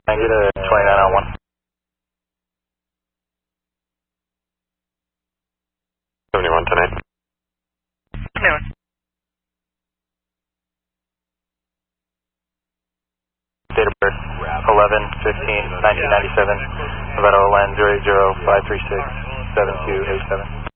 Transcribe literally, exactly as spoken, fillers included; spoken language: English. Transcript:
Can I get a twenty-nine on one? seventy-one tonight. seventy-one. Date of birth, eleven fifteen nineteen ninety-seven, Nevada Land zero zero five three six seven two eight seven.